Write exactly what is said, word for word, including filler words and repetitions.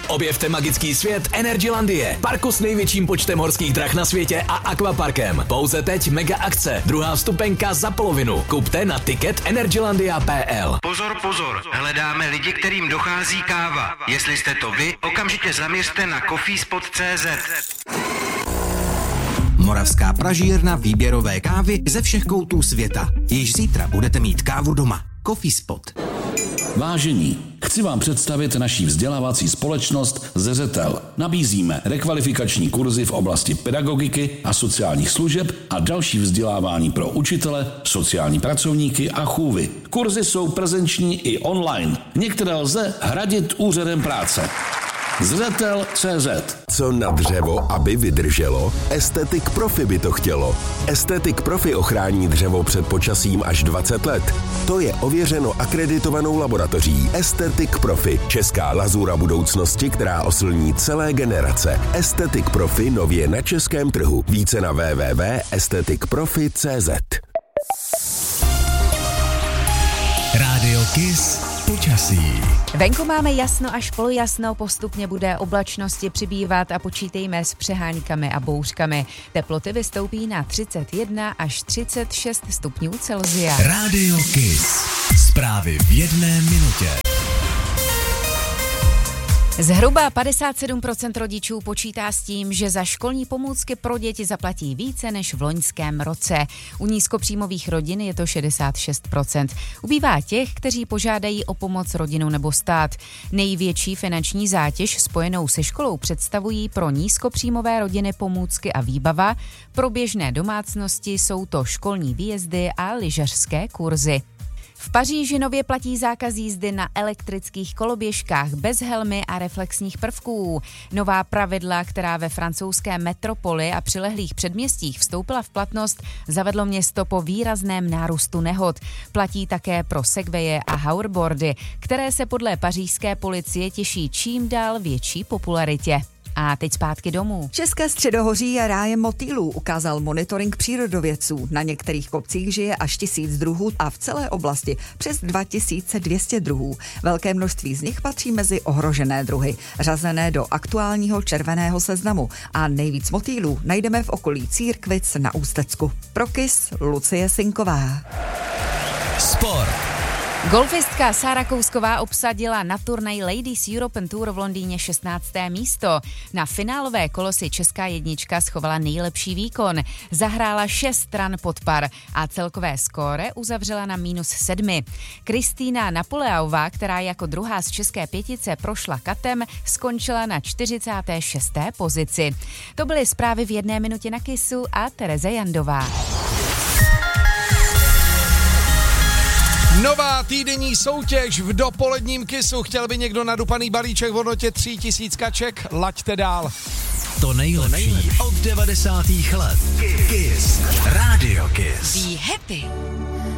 Objevte magický svět Energylandie, parku s největším počtem horských drah na světě a akvaparkem. Pouze teď mega akce, druhá vstupenka za polovinu. Kupte na ticket energylandia tečka p l. Pozor, pozor, hledáme lidi, kterým dochází káva. Jestli jste to vy, okamžitě zaměřte na coffeespot tečka cé zet. Moravská pražírna výběrové kávy ze všech koutů světa. Již zítra budete mít kávu doma. Coffeespot. Vážení, chci vám představit naší vzdělávací společnost Zeřetel. Nabízíme rekvalifikační kurzy v oblasti pedagogiky a sociálních služeb a další vzdělávání pro učitele, sociální pracovníky a chůvy. Kurzy jsou prezenční i online. Některé lze hradit úřadem práce. Zřetel tečka cé zet. Co na dřevo, aby vydrželo? Aesthetic Profi by to chtělo. Aesthetic Profi ochrání dřevo před počasím až dvacet let. To je ověřeno akreditovanou laboratoří. Aesthetic Profi, česká lazura budoucnosti, která oslní celé generace. Aesthetic Profi nově na českém trhu. Více na w w w tečka aesthetic profi tečka cé zet. Rádio Kiss počasí. Venku máme jasno až polojasno, postupně bude oblačnosti přibývat a počítejme s přeháňkami a bouřkami. Teploty vystoupí na třicet jedna až třicet šest stupňů Celsia. Rádio Kiss. Zprávy v jedné minutě. Zhruba padesát sedm procent rodičů počítá s tím, že za školní pomůcky pro děti zaplatí více než v loňském roce. U nízkopříjmových rodin je to šedesát šest procent. Ubývá těch, kteří požádají o pomoc rodinu nebo stát. Největší finanční zátěž spojenou se školou představují pro nízkopříjmové rodiny pomůcky a výbava. Pro běžné domácnosti jsou to školní výjezdy a lyžařské kurzy. V Paříži nově platí zákaz jízdy na elektrických koloběžkách bez helmy a reflexních prvků. Nová pravidla, která ve francouzské metropoli a přilehlých předměstích vstoupila v platnost, zavedlo město po výrazném nárůstu nehod. Platí také pro segwaye a hoverboardy, které se podle pařížské policie těší čím dál větší popularitě. A teď zpátky domů. České středohoří je rájem motýlů, ukázal monitoring přírodovědců. Na některých kopcích žije až tisíc druhů a v celé oblasti přes dva tisíce dvě stě druhů. Velké množství z nich patří mezi ohrožené druhy, řazené do aktuálního červeného seznamu. A nejvíc motýlů najdeme v okolí Církvic na Ústecku. Pro Kiss Lucie Sinková. Sport. Golfistka Sára Kousková obsadila na turnaj Ladies European Tour v Londýně šestnácté místo. Na finálové kolo si česká jednička schovala nejlepší výkon. Zahrála šest ran pod par a celkové skóre uzavřela na minus sedmi. Kristýna Napoleová, která jako druhá z české pětice prošla katem, skončila na čtyřicáté šesté pozici. To byly zprávy v jedné minutě na Kissu a Tereze Jandová. Nová týdenní soutěž v dopoledním Kissu. Chtěl by někdo nadupaný balíček v hodnotě tři tisíce kaček? Laďte dál. To nejlepší od devadesátých let. Kiss. Rádio Kiss. Be happy.